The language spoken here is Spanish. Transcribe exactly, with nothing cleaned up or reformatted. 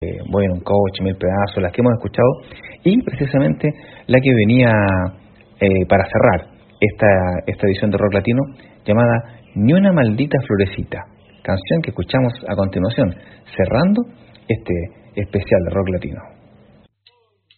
Voy en un coche, Mil pedazos, las que hemos escuchado, y precisamente la que venía eh, para cerrar esta, esta edición de Rock Latino, llamada Ni una maldita florecita, canción que escuchamos a continuación, cerrando este especial de Rock Latino.